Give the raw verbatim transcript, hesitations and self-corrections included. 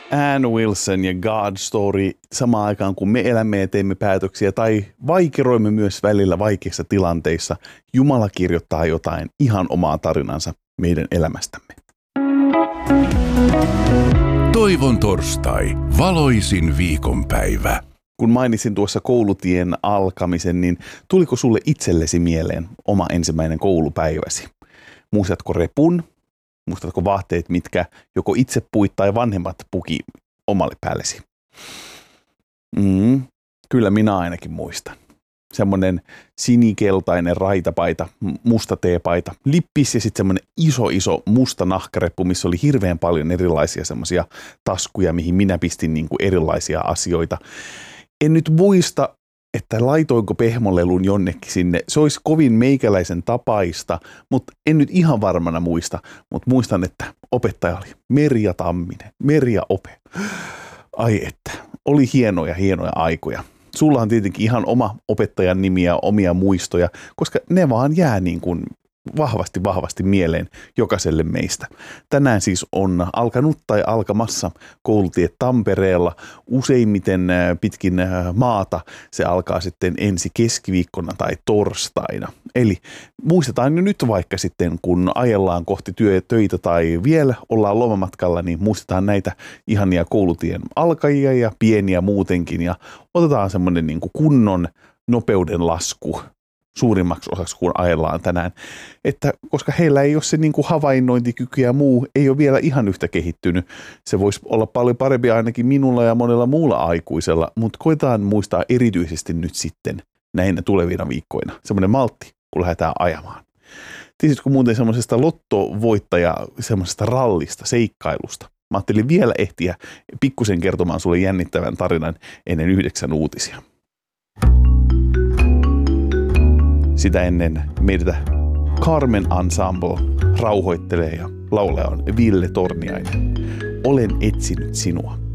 Ann Wilson ja God Story samaan aikaan, kun me elämme ja teemme päätöksiä tai vaikeroimme myös välillä vaikeissa tilanteissa. Jumala kirjoittaa jotain ihan omaa tarinansa meidän elämästämme. Toivon torstai, valoisin viikonpäivä. Kun mainitsin tuossa koulutien alkamisen, niin tuliko sulle itsellesi mieleen oma ensimmäinen koulupäiväsi? Muistatko repun? Muistatko vaatteet, mitkä joko itse puit tai vanhemmat puki omalle päällesi? Mm, kyllä minä ainakin muistan. Semmoinen sinikeltainen raitapaita, musta teepaita, lippis ja sitten semmoinen iso iso musta nahkareppu, missä oli hirveän paljon erilaisia semmoisia taskuja, mihin minä pistin niin kuin erilaisia asioita. En nyt muista, että laitoinko pehmolelun jonnekin sinne. Se olisi kovin meikäläisen tapaista, mutta en nyt ihan varmana muista. Mutta muistan, että opettaja oli Merja Tamminen, Merja Ope. Ai että, oli hienoja, hienoja aikoja. Sulla on tietenkin ihan oma opettajan nimi ja omia muistoja, koska ne vaan jää niin kuin vahvasti, vahvasti mieleen jokaiselle meistä. Tänään siis on alkanut tai alkamassa koulutie Tampereella, useimmiten pitkin maata. Se alkaa sitten ensi keskiviikkona tai torstaina. Eli muistetaan jo nyt vaikka sitten, kun ajellaan kohti työ, töitä tai vielä ollaan lomamatkalla, niin muistetaan näitä ihania koulutien alkajia ja pieniä muutenkin. Ja otetaan semmoinen niin kuin kunnon nopeuden lasku suurimmaksi osaksi, kun ajellaan tänään, että koska heillä ei ole se niin kuin havainnointikyky ja muu, ei ole vielä ihan yhtä kehittynyt. Se voisi olla paljon parempi ainakin minulla ja monella muulla aikuisella, mutta koetaan muistaa erityisesti nyt sitten näinä tulevina viikkoina semmoinen maltti, kun lähdetään ajamaan. Tiesitkö muuten semmoisesta lottovoittaja, semmoisesta rallista, seikkailusta? Mä ajattelin vielä ehtiä pikkusen kertomaan sulle jännittävän tarinan ennen yhdeksän uutisia. Sitä ennen meitä Carmen Ensemble rauhoittelee ja laulaja on Ville Torniainen. Olen etsinyt sinua.